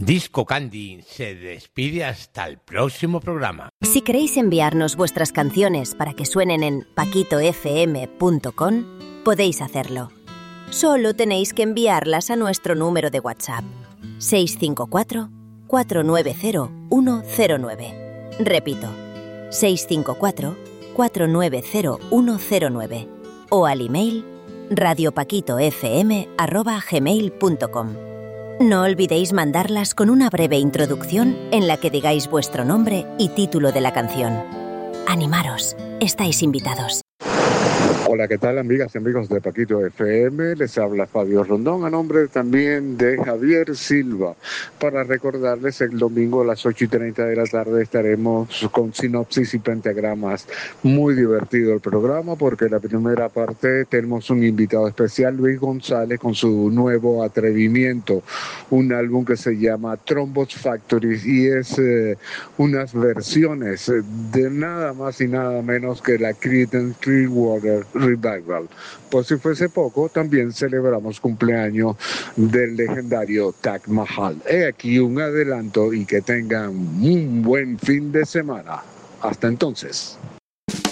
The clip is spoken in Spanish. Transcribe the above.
Disco Candy se despide hasta el próximo programa. Si queréis enviarnos vuestras canciones para que suenen en paquitofm.com, podéis hacerlo. Solo tenéis que enviarlas a nuestro número de WhatsApp 654 490 109. Repito, 654 490 109 o al email radiopaquitofm@gmail.com. No olvidéis mandarlas con una breve introducción en la que digáis vuestro nombre y título de la canción. Animaros, estáis invitados. Hola, ¿qué tal, amigas y amigos de Paquito FM? Les habla Fabio Rondón, a nombre también de Javier Silva, para recordarles el domingo a las 8:30 de la tarde estaremos con sinopsis y pentagramas. Muy divertido el programa porque en la primera parte tenemos un invitado especial, Luis González, con su nuevo atrevimiento, un álbum que se llama Trombos Factory y es unas versiones de nada más y nada menos que la Creedence Clearwater Revival. Por si fuese poco, también celebramos cumpleaños del legendario Taj Mahal. He aquí un adelanto y que tengan un buen fin de semana. Hasta entonces.